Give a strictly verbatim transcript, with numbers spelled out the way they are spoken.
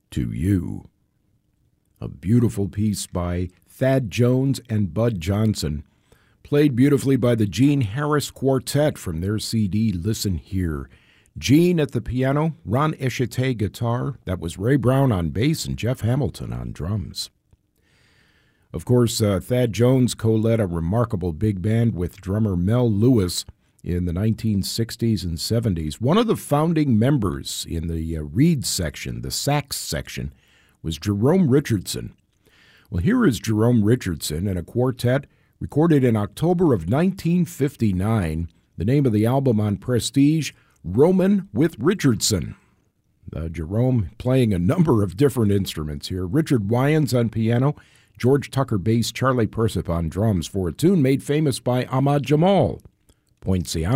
to You. A beautiful piece by Thad Jones and Bud Johnson, played beautifully by the Gene Harris Quartet from their C D, Listen Here. Gene at the piano, Ron Eshete guitar, that was Ray Brown on bass, and Jeff Hamilton on drums. Of course, uh, Thad Jones co-led a remarkable big band with drummer Mel Lewis in the nineteen sixties and seventies. One of the founding members in the uh, reed section, the sax section, was Jerome Richardson. Well, here is Jerome Richardson in a quartet recorded in October of nineteen fifty-nine. The name of the album on Prestige, Roman with Richardson. Uh, Jerome playing a number of different instruments here. Richard Wyans on piano, George Tucker bass, Charlie Persip on drums for a tune made famous by Ahmad Jamal. Poinciana.